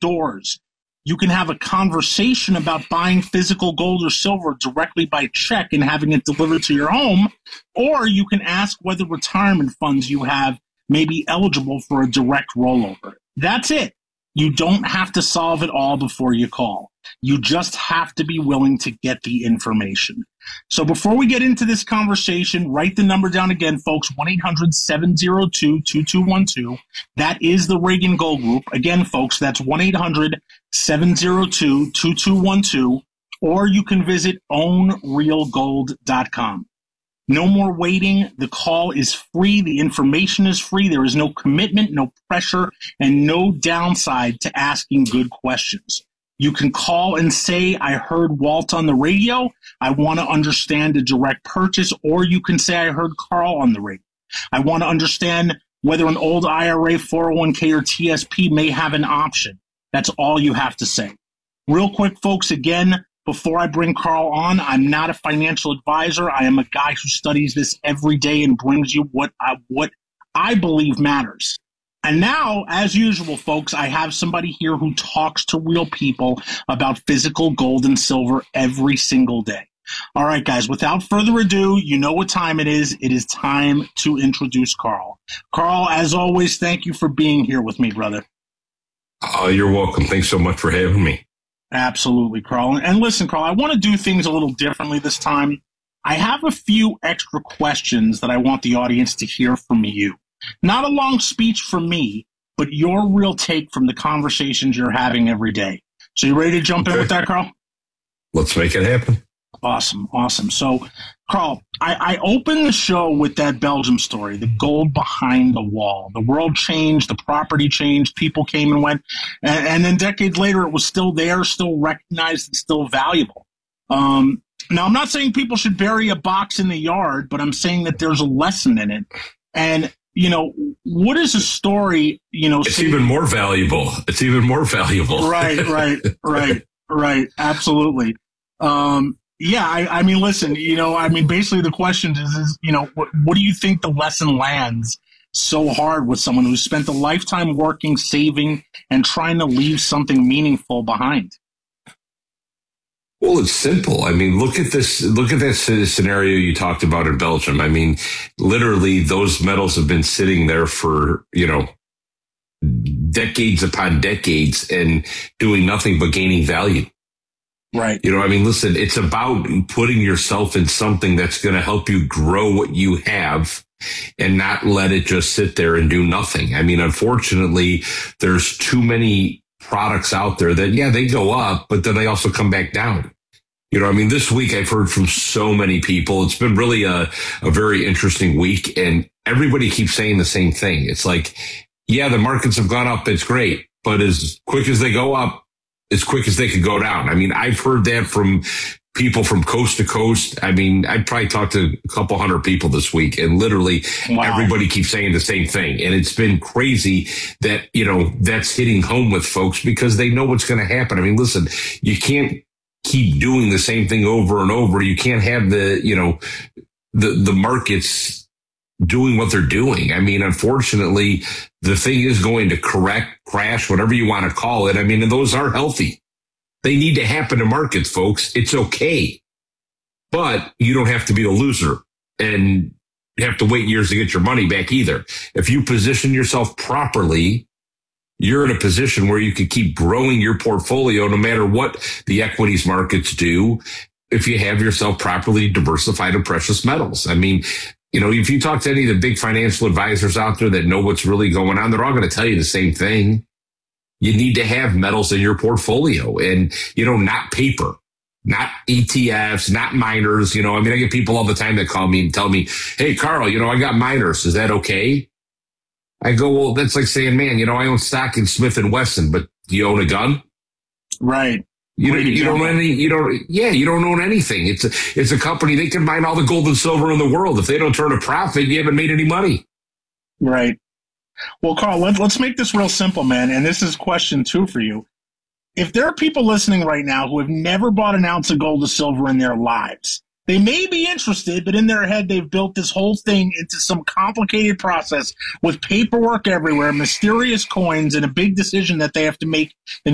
stores. You can have a conversation about buying physical gold or silver directly by check and having it delivered to your home, or you can ask whether retirement funds you have may be eligible for a direct rollover. That's it. You don't have to solve it all before you call. You just have to be willing to get the information. So before we get into this conversation, write the number down again, folks, 1-800-702-2212. That is the Reagan Gold Group. Again, folks, that's 1-800-702-2212, or you can visit ownrealgold.com. No more waiting. The call is free. The information is free. There is no commitment, no pressure, and no downside to asking good questions. You can call and say, I heard Walt on the radio. I want to understand a direct purchase. Or you can say, I heard Carl on the radio. I want to understand whether an old IRA, 401k, or TSP may have an option. That's all you have to say. Real quick, folks, again, before I bring Carl on, I'm not a financial advisor. I am a guy who studies this every day and brings you what I believe matters. And now, as usual, folks, I have somebody here who talks to real people about physical gold and silver every single day. All right, guys, without further ado, you know what time it is. It is time to introduce Carl. Carl, as always, thank you for being here with me, brother. Oh, you're welcome. Thanks so much for having me. Absolutely, Carl. And listen, Carl, I want to do things a little differently this time. I have a few extra questions that I want the audience to hear from you. Not a long speech from me, but your real take from the conversations you're having every day. So you ready to jump in with that, Carl? Let's make it happen. Awesome. So, Carl, I opened the show with that Belgium story, the gold behind the wall. The world changed, the property changed, people came and went, and then decades later it was still there, still recognized, and still valuable. Now, I'm not saying people should bury a box in the yard, but I'm saying that there's a lesson in it. And, you know, what is a story, you know... It's even more valuable. Right. Absolutely. Yeah, I mean, listen, you know, I mean, basically the question is you know, what do you think the lesson lands so hard with someone who's spent a lifetime working, saving, and trying to leave something meaningful behind? Well, it's simple. I mean, look at this scenario you talked about in Belgium. I mean, literally those metals have been sitting there for, you know, decades upon decades and doing nothing but gaining value. Right. You know, I mean, listen, it's about putting yourself in something that's going to help you grow what you have and not let it just sit there and do nothing. I mean, unfortunately, there's too many products out there that, yeah, they go up, but then they also come back down. You know, I mean, this week I've heard from so many people. It's been really a very interesting week, and everybody keeps saying the same thing. It's like, yeah, the markets have gone up. It's great. But as quick as they go up, as quick as they could go down. I mean, I've heard that from people from coast to coast. I mean, I probably talked to a couple hundred people this week, and literally everybody keeps saying the same thing. And it's been crazy that, you know, that's hitting home with folks because they know what's going to happen. I mean, listen, you can't keep doing the same thing over and over. You can't have the, you know, the markets doing what they're doing. I mean, unfortunately, the thing is going to crash, whatever you want to call it. I mean, and those are healthy. They need to happen to markets, folks. It's okay. But you don't have to be a loser and have to wait years to get your money back either. If you position yourself properly, you're in a position where you can keep growing your portfolio no matter what the equities markets do if you have yourself properly diversified in precious metals. I mean, you know, if you talk to any of the big financial advisors out there that know what's really going on, they're all going to tell you the same thing. You need to have metals in your portfolio and, you know, not paper, not ETFs, not miners. You know, I mean, I get people all the time that call me and tell me, hey, Carl, you know, I got miners. Is that okay? I go, well, that's like saying, man, you know, I own stock in Smith & Wesson, but do you own a gun? Right. You don't own anything. It's a company. They can mine all the gold and silver in the world. If they don't turn a profit, you haven't made any money. Right. Well, Carl, let's make this real simple, man. And this is question 2 for you. If there are people listening right now who have never bought an ounce of gold or silver in their lives, they may be interested, but in their head, they've built this whole thing into some complicated process with paperwork everywhere, mysterious coins, and a big decision that they have to make in